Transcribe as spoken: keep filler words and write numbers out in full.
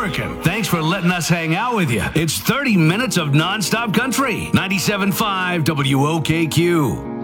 American. Thanks for letting us hang out with you. It's thirty minutes of nonstop country. ninety-seven point five W O K Q.